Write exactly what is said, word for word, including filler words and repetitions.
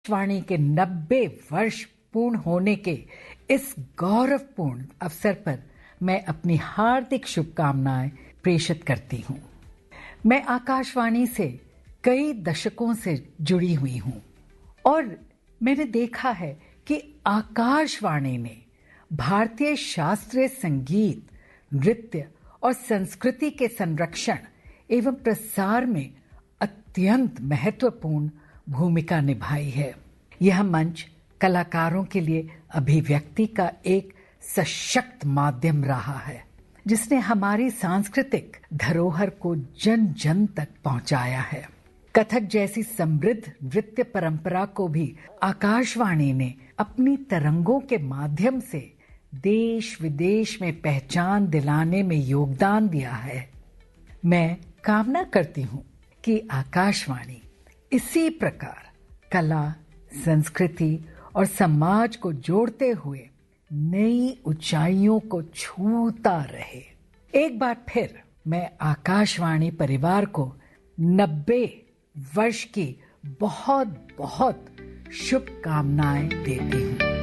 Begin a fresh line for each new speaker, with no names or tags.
आकाशवाणी के नब्बे वर्ष पूर्ण होने के इस गौरवपूर्ण अवसर पर मैं अपनी हार्दिक शुभकामनाएं प्रेषित करती हूं। मैं आकाशवाणी से कई दशकों से जुड़ी हुई हूं और मैंने देखा है कि आकाशवाणी ने भारतीय शास्त्रीय संगीत, नृत्य और संस्कृति के संरक्षण एवं प्रसार में अत्यंत महत्वपूर्ण भूमिका निभाई है। यह मंच कलाकारों के लिए अभिव्यक्ति का एक सशक्त माध्यम रहा है, जिसने हमारी सांस्कृतिक धरोहर को जन जन तक पहुंचाया है। कथक जैसी समृद्ध नृत्य परंपरा को भी आकाशवाणी ने अपनी तरंगों के माध्यम से देश विदेश में पहचान दिलाने में योगदान दिया है। मैं कामना करती हूं कि आकाशवाणी इसी प्रकार कला, संस्कृति और समाज को जोड़ते हुए नई ऊंचाइयों को छूता रहे। एक बार फिर मैं आकाशवाणी परिवार को नब्बे वर्ष की बहुत बहुत शुभकामनाएं देती हूं।